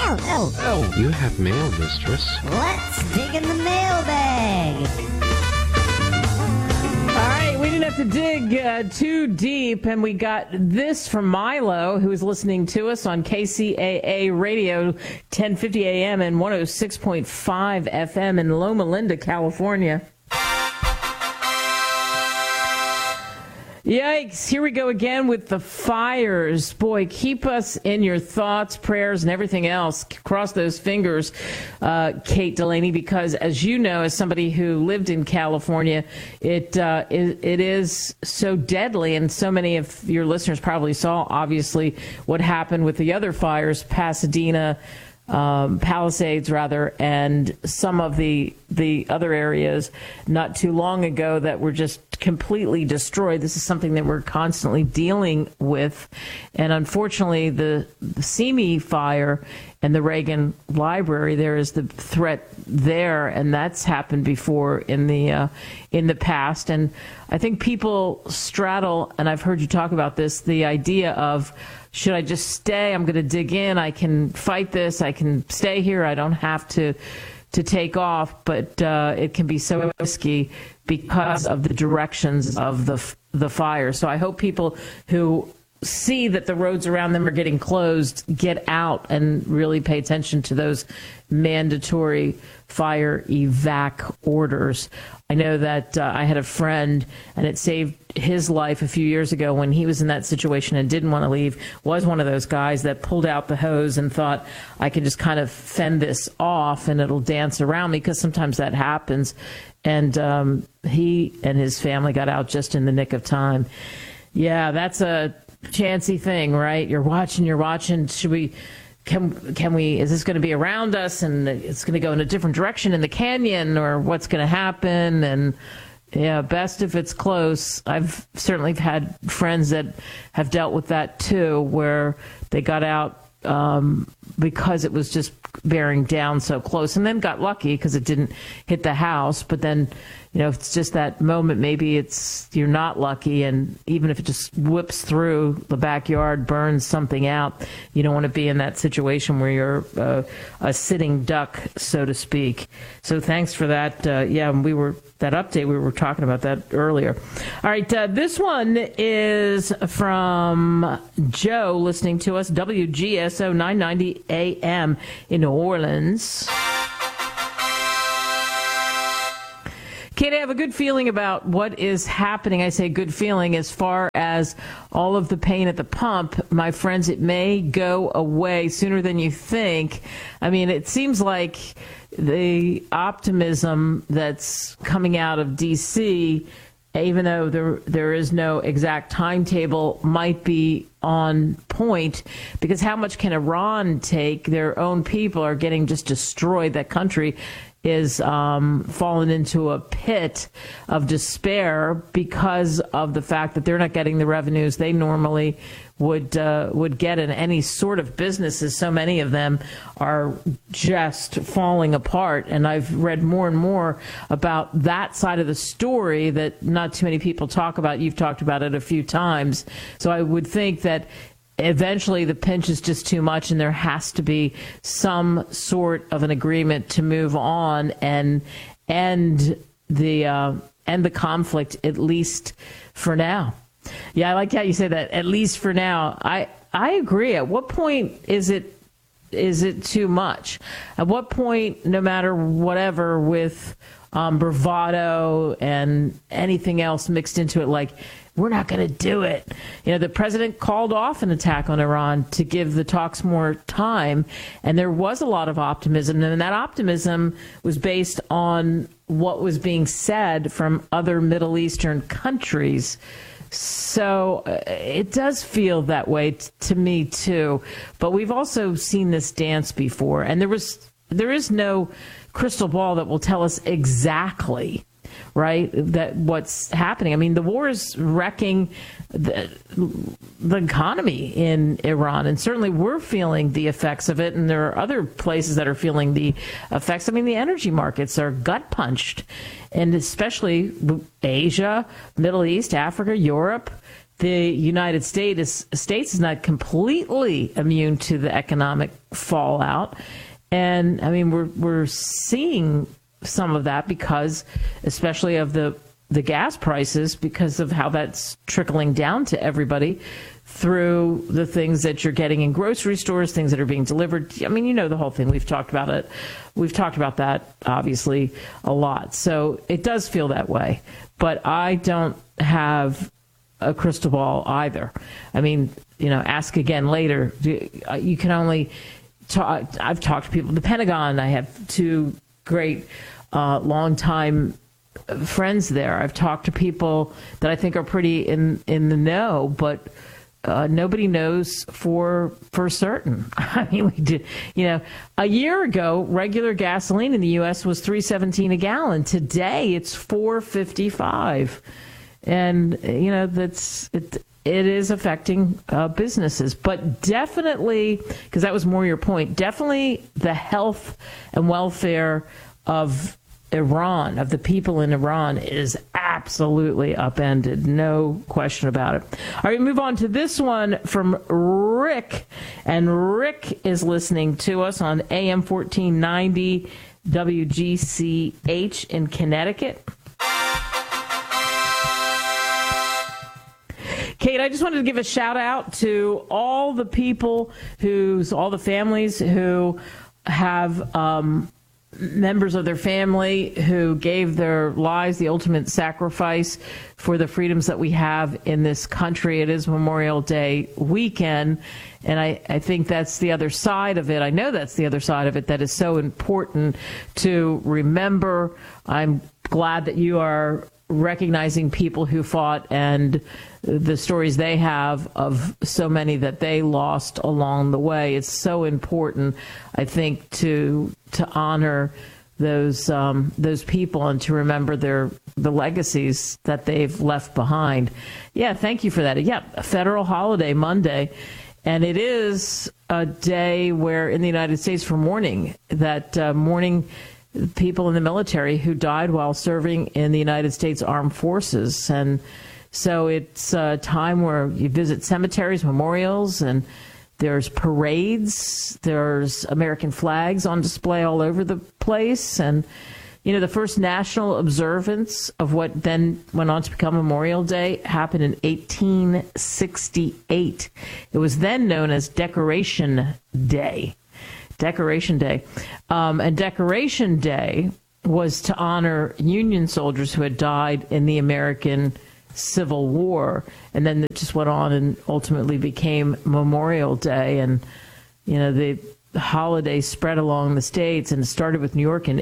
Oh, you have mail, mistress. Let's dig in the mailbag. All right, we didn't have to dig too deep, and we got this from Milo, who is listening to us on KCAA Radio, 1050 AM and 106.5 FM in Loma Linda, California. Yikes, here we go again with the fires. Boy, keep us in your thoughts, prayers, and everything else. Cross those fingers, Kate Delaney, because as you know, as somebody who lived in California, it is so deadly, and so many of your listeners probably saw, obviously, what happened with the other fires, Pasadena, Palisades, rather, and some of the other areas not too long ago that were just completely destroyed. This is something that we're constantly dealing with. And unfortunately, the Simi fire and the Reagan Library, there is the threat there, and that's happened before in the past. And I think people straddle, and I've heard you talk about this, the idea of, should I just stay? I'm going to dig in. I can fight this. I can stay here. I don't have to take off. But it can be so risky because of the directions of the fire. So I hope people who see that the roads around them are getting closed get out and really pay attention to those mandatory fire evac orders. I know that I had a friend, and it saved his life a few years ago when he was in that situation and didn't want to leave, was one of those guys that pulled out the hose and thought, I can just kind of fend this off and it'll dance around me, because sometimes that happens. And he and his family got out just in the nick of time. Yeah, that's a chancy thing, right? You're watching. Should we... Can we, is this going to be around us and it's going to go in a different direction in the canyon, or what's going to happen? And yeah, best if it's close. I've certainly had friends that have dealt with that too, where they got out because it was just bearing down so close, and then got lucky because it didn't hit the house. But then, you know, if it's just that moment, maybe you're not lucky, and even if it just whips through the backyard, burns something out, you don't want to be in that situation where you're a sitting duck, so to speak. So thanks for that. That update, we were talking about that earlier. All right, this one is from Joe, listening to us, WGSO 990 AM in New Orleans. Kate, I have a good feeling about what is happening. I say good feeling as far as all of the pain at the pump. My friends, it may go away sooner than you think. I mean, it seems like the optimism that's coming out of D.C., even though there is no exact timetable, might be on point, because how much can Iran take? Their own people are getting just destroyed. That country is fallen into a pit of despair because of the fact that they're not getting the revenues they normally would get in any sort of businesses. So many of them are just falling apart. And I've read more and more about that side of the story that not too many people talk about. You've talked about it a few times. So I would think that eventually the pinch is just too much, and there has to be some sort of an agreement to move on and end the conflict, at least for now. Yeah, I like how you say that, at least for now. I agree. At what point is it too much? At what point, no matter whatever, with bravado and anything else mixed into it, like, we're not going to do it. You know, the president called off an attack on Iran to give the talks more time, and there was a lot of optimism, and that optimism was based on what was being said from other Middle Eastern countries. So it does feel that way to me too. But we've also seen this dance before, and there is no crystal ball that will tell us exactly, right, that what's happening. I mean, the war is wrecking the economy in Iran, and certainly we're feeling the effects of it, and there are other places that are feeling the effects. I mean, the energy markets are gut punched, and especially Asia, Middle East, Africa, Europe. the United States is not completely immune to the economic fallout. And I mean, we're seeing some of that because, especially of the gas prices, because of how that's trickling down to everybody through the things that you're getting in grocery stores, things that are being delivered. I mean, you know the whole thing. We've talked about it. We've talked about that, obviously, a lot. So it does feel that way. But I don't have a crystal ball either. I mean, ask again later. You can only talk. I've talked to people. The Pentagon, I have two great longtime friends there. I've talked to people that I think are pretty in the know, but nobody knows for certain. I mean, we did, a year ago, regular gasoline in the U.S. was $3.17 a gallon. Today, it's $4.55, and it is affecting businesses. But definitely, because that was more your point, definitely the health and welfare of Iran, of the people in Iran, is absolutely upended. No question about it. All right, move on to this one from Rick. And Rick is listening to us on AM 1490 WGCH in Connecticut. Kate, I just wanted to give a shout out to all the people all the families who have members of their family who gave their lives, the ultimate sacrifice for the freedoms that we have in this country. It is Memorial Day weekend, and I think that's the other side of it. I know that's the other side of it that is so important to remember. I'm glad that you are recognizing people who fought and the stories they have of so many that they lost along the way. It's so important, I think, to honor those people and to remember the legacies that they've left behind. Yeah, thank you for that. Yeah, a federal holiday, Monday, and it is a day where in the United States for mourning, mourning people in the military who died while serving in the United States Armed Forces. And so it's a time where you visit cemeteries, memorials, and there's parades. There's American flags on display all over the place. And, the first national observance of what then went on to become Memorial Day happened in 1868. It was then known as Decoration Day. Decoration Day. And Decoration Day was to honor Union soldiers who had died in the American Civil War. And then it just went on and ultimately became Memorial Day. And, the holiday spread along the states and started with New York in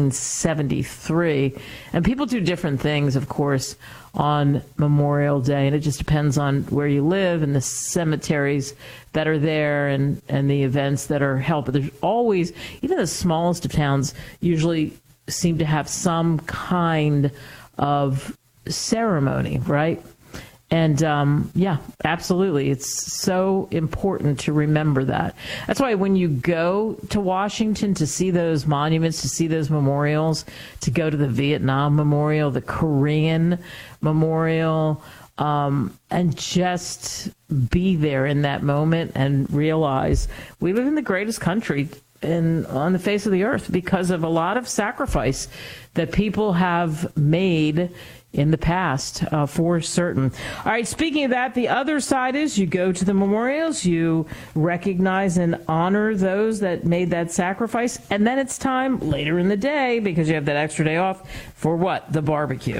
1873. And people do different things, of course, on Memorial Day. And it just depends on where you live and the cemeteries that are there and the events that are held. But there's always, even the smallest of towns usually seem to have some kind of ceremony, right? And yeah, absolutely. It's so important to remember that. That's why when you go to Washington to see those monuments, to see those memorials, to go to the Vietnam Memorial, the Korean Memorial, and just be there in that moment and realize we live in the greatest country on the face of the earth because of a lot of sacrifice that people have made in the past, for certain. All right, speaking of that, the other side is you go to the memorials, you recognize and honor those that made that sacrifice, and then it's time later in the day, because you have that extra day off, for what? The barbecue.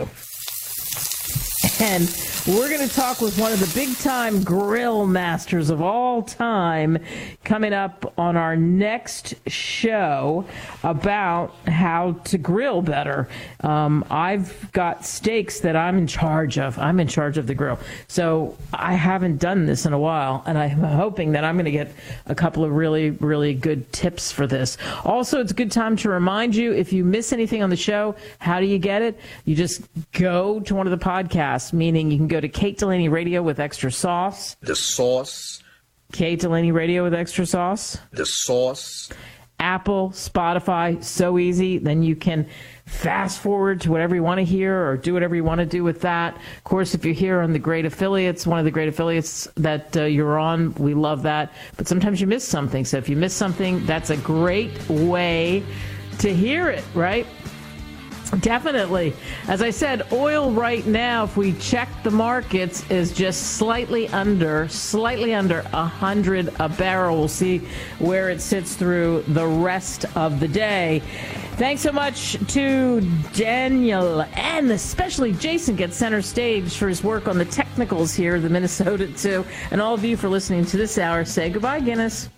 And we're going to talk with one of the big-time grill masters of all time coming up on our next show about how to grill better. I've got steaks that I'm in charge of. I'm in charge of the grill. So I haven't done this in a while, and I'm hoping that I'm going to get a couple of really, really good tips for this. Also, it's a good time to remind you, if you miss anything on the show, how do you get it? You just go to one of the podcasts, meaning you can go to Kate Delaney Radio with Extra Sauce. The sauce. Kate Delaney Radio with Extra Sauce. The sauce. Apple, Spotify, so easy. Then you can fast forward to whatever you want to hear or do whatever you want to do with that. Of course, if you're here on the great affiliates, one of the great affiliates that you're on, we love that. But sometimes you miss something. So if you miss something, that's a great way to hear it, right? Definitely. As I said, oil right now, if we check the markets, is just slightly under 100 a barrel. We'll see where it sits through the rest of the day. Thanks so much to Daniel, and especially Jason gets center stage for his work on the technicals here, the Minnesota 2. And all of you for listening to this hour. Say goodbye, Guinness.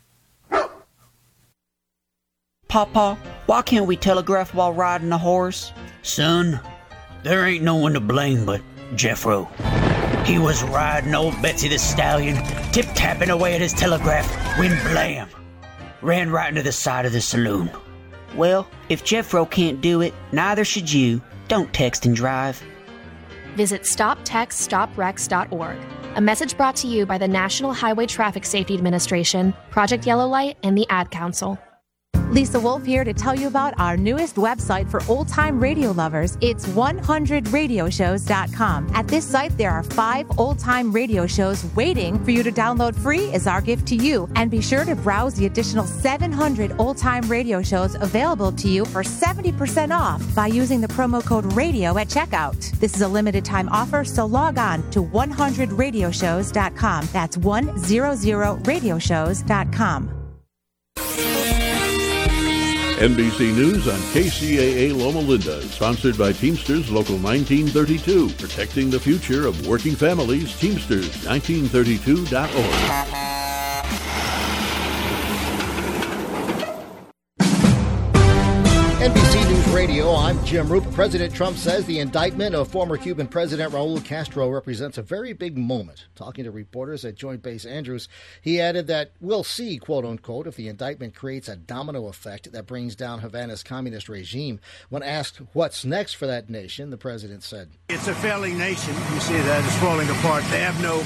Papa, why can't we telegraph while riding a horse? Son, there ain't no one to blame but Jeffro. He was riding old Betsy the Stallion, tip-tapping away at his telegraph, when blam! Ran right into the side of the saloon. Well, if Jeffro can't do it, neither should you. Don't text and drive. Visit StopTextStopWrecks.org. A message brought to you by the National Highway Traffic Safety Administration, Project Yellow Light, and the Ad Council. Lisa Wolf here to tell you about our newest website for old-time radio lovers. It's 100radioshows.com. At this site, there are 5 old-time radio shows waiting for you to download free as our gift to you. And be sure to browse the additional 700 old-time radio shows available to you for 70% off by using the promo code RADIO at checkout. This is a limited-time offer, so log on to 100radioshows.com. That's 100radioshows.com. NBC News on KCAA Loma Linda, sponsored by Teamsters Local 1932, protecting the future of working families. Teamsters1932.org. NBC News Radio, I'm Jim Roop. President Trump says the indictment of former Cuban President Raul Castro represents a very big moment. Talking to reporters at Joint Base Andrews, he added that we'll see, quote unquote, if the indictment creates a domino effect that brings down Havana's communist regime. When asked what's next for that nation, the president said, "It's a failing nation. You see that it's falling apart. They have no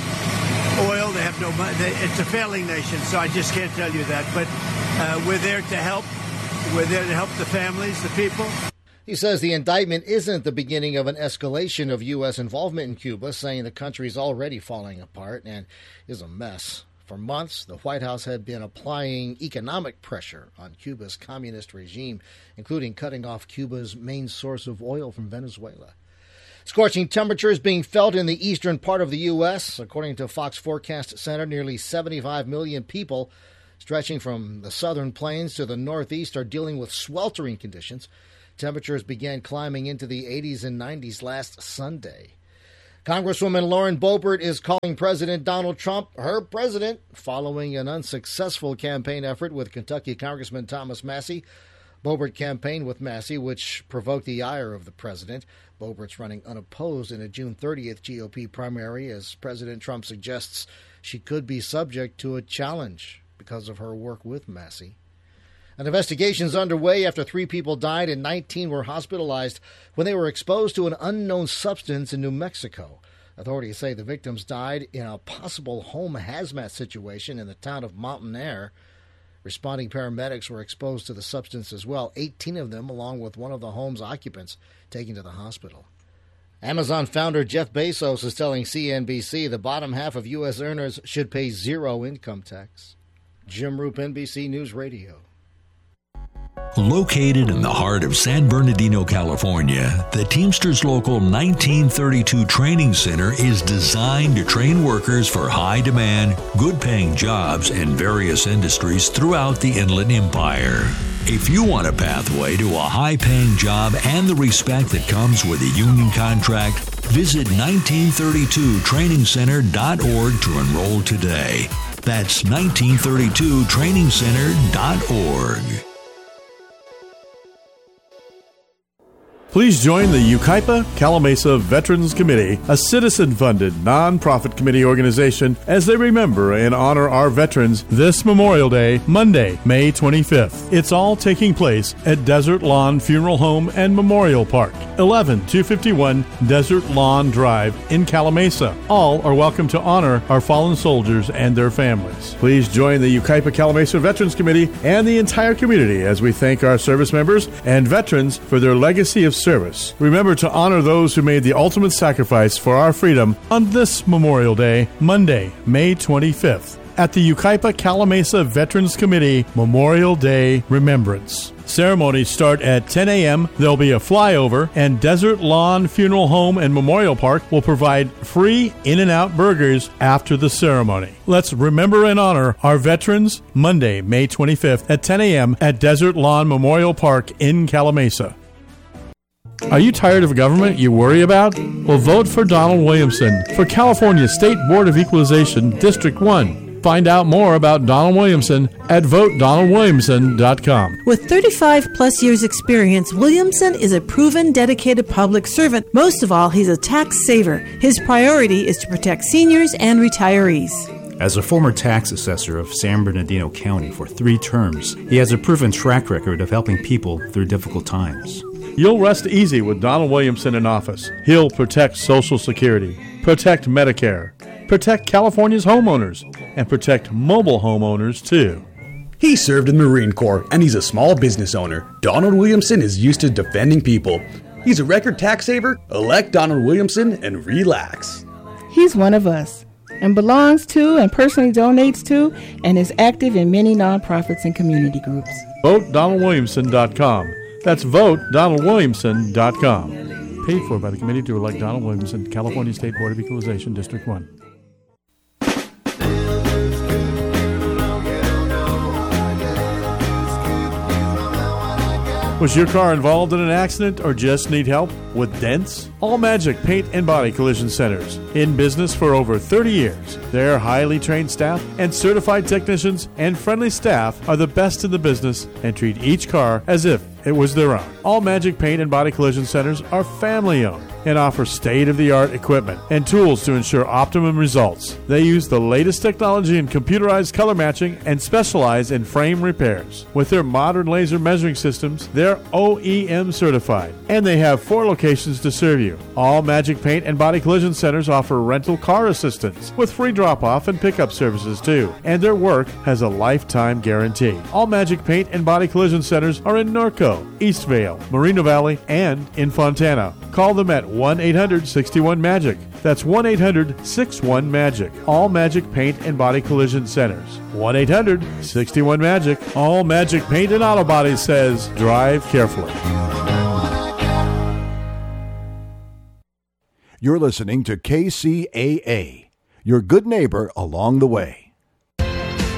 oil. They have no money. It's a failing nation, so I just can't tell you that. But we're there to help. We're there to help the families, the people." He says the indictment isn't the beginning of an escalation of U.S. involvement in Cuba, saying the country is already falling apart and is a mess. For months, the White House had been applying economic pressure on Cuba's communist regime, including cutting off Cuba's main source of oil from Venezuela. Scorching temperatures being felt in the eastern part of the U.S. According to Fox Forecast Center, nearly 75 million people stretching from the southern plains to the northeast are dealing with sweltering conditions. Temperatures began climbing into the 80s and 90s last Sunday. Congresswoman Lauren Boebert is calling President Donald Trump her president following an unsuccessful campaign effort with Kentucky Congressman Thomas Massie. Boebert campaigned with Massie, which provoked the ire of the president. Boebert's running unopposed in a June 30th GOP primary as President Trump suggests she could be subject to a challenge because of her work with Massie. An investigation is underway after 3 people died and 19 were hospitalized when they were exposed to an unknown substance in New Mexico. Authorities say the victims died in a possible home hazmat situation in the town of Mountain Air. Responding paramedics were exposed to the substance as well, 18 of them, along with one of the home's occupants, taken to the hospital. Amazon founder Jeff Bezos is telling CNBC the bottom half of U.S. earners should pay 0 income tax. Jim Roop, NBC News Radio. Located in the heart of San Bernardino, California, the Teamsters Local 1932 Training Center is designed to train workers for high-demand, good-paying jobs in various industries throughout the Inland Empire. If you want a pathway to a high-paying job and the respect that comes with a union contract, visit 1932trainingcenter.org to enroll today. That's 1932trainingcenter.org. Please join the Yucaipa Calamasa Veterans Committee, a citizen-funded, non-profit committee organization, as they remember and honor our veterans this Memorial Day, Monday, May 25th. It's all taking place at Desert Lawn Funeral Home and Memorial Park, 11251 Desert Lawn Drive in Calamasa. All are welcome to honor our fallen soldiers and their families. Please join the Yucaipa Calamasa Veterans Committee and the entire community as we thank our service members and veterans for their legacy of service. Remember to honor those who made the ultimate sacrifice for our freedom on this Memorial Day, Monday, May 25th, at the Yucaipa Calamasa Veterans Committee Memorial Day Remembrance. Ceremonies start at 10 a.m. There'll be a flyover, and Desert Lawn Funeral Home and Memorial Park will provide free In-N-Out burgers after the ceremony. Let's remember and honor our veterans Monday, May 25th at 10 a.m. at Desert Lawn Memorial Park in Calamasa. Are you tired of government you worry about? Well, vote for Donald Williamson for California State Board of Equalization, District 1. Find out more about Donald Williamson at VoteDonaldWilliamson.com. With 35 plus years experience, Williamson is a proven, dedicated public servant. Most of all, he's a tax saver. His priority is to protect seniors and retirees. As a former tax assessor of San Bernardino County for 3 terms, he has a proven track record of helping people through difficult times. You'll rest easy with Donald Williamson in office. He'll protect Social Security, protect Medicare, protect California's homeowners, and protect mobile homeowners, too. He served in the Marine Corps, and he's a small business owner. Donald Williamson is used to defending people. He's a record tax saver. Elect Donald Williamson and relax. He's one of us and belongs to and personally donates to and is active in many nonprofits and community groups. VoteDonaldWilliamson.com. That's VoteDonaldWilliamson.com. Paid for by the committee to elect Donald Williamson, California State Board of Equalization, District 1. Was your car involved in an accident or just need help with dents? All Magic Paint and Body Collision Centers. In business for over 30 years. Their highly trained staff and certified technicians and friendly staff are the best in the business and treat each car as if it was their own. All Magic Paint and Body Collision Centers are family-owned and offer state-of-the-art equipment and tools to ensure optimum results. They use the latest technology in computerized color matching and specialize in frame repairs. With their modern laser measuring systems, they're OEM certified, and they have 4 locations to serve you. All Magic Paint and Body Collision Centers offer rental car assistance with free drop-off and pickup services too, and their work has a lifetime guarantee. All Magic Paint and Body Collision Centers are in Norco, Eastvale, Moreno Valley, and in Fontana. Call them at 1-800-61-MAGIC. That's 1-800-61-MAGIC. All Magic Paint and Body Collision Centers. 1-800-61-MAGIC. All Magic Paint and Auto Body says, drive carefully. You're listening to KCAA, your good neighbor along the way.